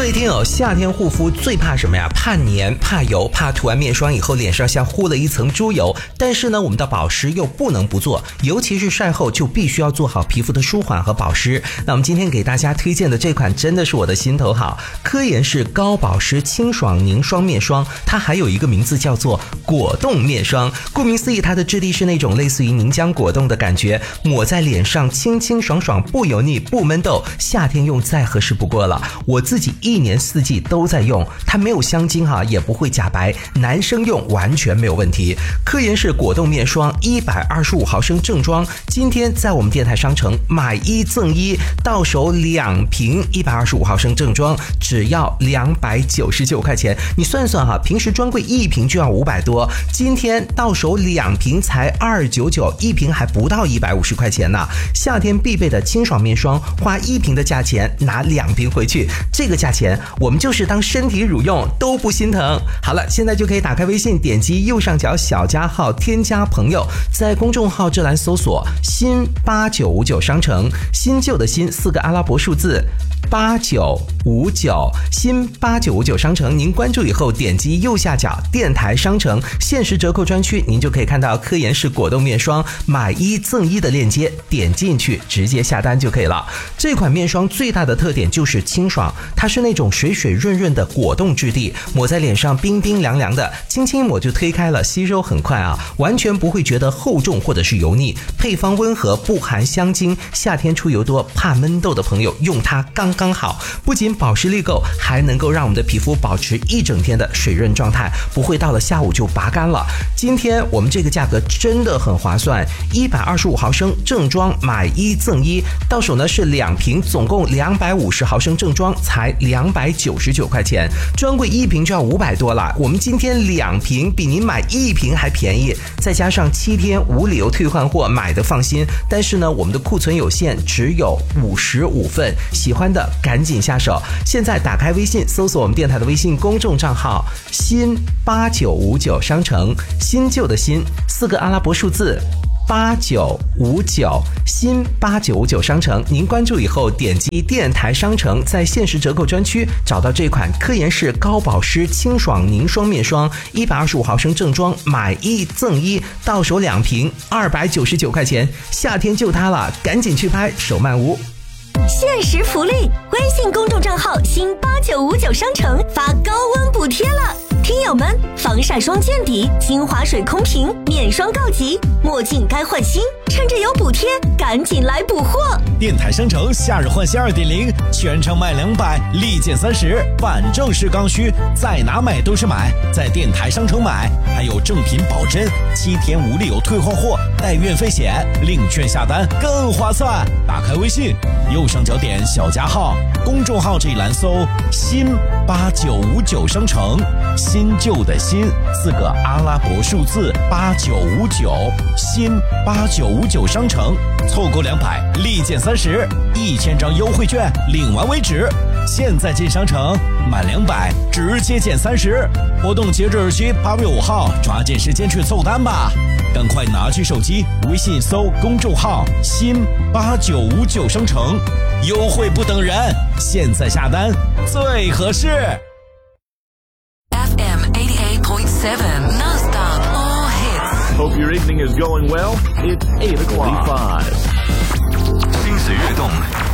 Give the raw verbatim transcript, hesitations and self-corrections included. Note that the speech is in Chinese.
位听友，夏天护肤最怕什么呀？怕黏，怕油，怕涂完面霜以后脸上像糊了一层猪油。但是呢，我们的保湿又不能不做，尤其是晒后就必须要做好皮肤的舒缓和保湿。那我们今天给大家推荐的这款真的是我的心头好，科颜氏高保湿清爽凝霜面霜，它还有一个名字叫做果冻面霜。顾名思义，它的质地是那种类似于凝浆果冻的感觉，抹在脸上清清爽爽，不油腻不闷痘，夏天用再合适不过了。我自己一年四季都在用，它没有香精哈，也不会假白，男生用完全没有问题。科颜氏果冻面霜一百二十五毫升正装，今天在我们电台商城买一赠一，到手两瓶一百二十五毫升正装，只要两百九十九块钱。你算算哈，平时专柜一瓶就要五百多，今天到手两瓶才二百九十九，一瓶还不到一百五十块钱呢。夏天必备的清爽面霜，花一瓶的价钱拿两瓶回去，这个价钱我们就是当身体乳用都不心疼。好了，现在就可以打开微信，点击右上角小加号添加朋友，在公众号这栏搜索新八九五九商城，新旧的新四个阿拉伯数字八九五九，新八九五九商城，您关注以后点击右下角电台商城限时折扣专区，您就可以看到科颜氏果冻面霜买一赠一的链接，点进去直接下单就可以了。这款面霜最大的特点就是清爽，它是那种水水润润的果冻质地，抹在脸上冰冰凉凉的，轻轻抹就推开了，吸收很快啊，完全不会觉得厚重或者是油腻。配方温和，不含香精，夏天出油多怕闷痘的朋友用它刚刚好，不仅保湿力够，还能够让我们的皮肤保持一整天的水润状态，不会到了下午就拔干了。今天我们这个价格真的很划算，一百二十五毫升正装买一赠一，到手呢是两瓶，总共两百五十毫升正装才两百九十九块钱，专柜一瓶就要五百多了，我们今天两瓶比您买一瓶还便宜，再加上七天无理由退换货，买的放心。但是呢，我们的库存有限，只有五十五份，喜欢的赶紧下手。现在打开微信，搜索我们电台的微信公众账号新八九五九商城，新旧的新四个阿拉伯数字八九五九，新八九五九商城，您关注以后点击电台商城，在限时折扣专区找到这款科颜氏高保湿清爽凝霜面霜，一百二十五毫升正装买一赠一，到手两瓶二百九十九块钱，夏天就它了，赶紧去拍，手慢无。 限时福利，微信公众账号新八九五九商城发高温补贴了，听友们，防晒霜见底，精华水空瓶，面霜告急，墨镜该换新，趁着有补贴，赶紧来补货！ 电台商城夏日换新 二点零， 全场卖两百，立减三十，反正是刚需，在哪买都是买，在电台商城买，还有正品保真，七天无理由退换货，带运费险，领券下单更划算。打开微信，右上角点小加号，公众号这一栏搜新八九五九商城，新旧的新四个阿拉伯数字八九五九，新八九五九商城，凑够两百立减三十，一千张优惠券领完为止。现在进商城满两百直接减三十，活动截止日期八月五号，抓紧时间去凑单吧！赶快拿起手机，微信搜公众号新八九五九商城，优惠不等人，现在下单最合适。 F M eighty-eight point seven non-stop all hits. Hope your evening is going well. It's eight o'clock. 心随悦动，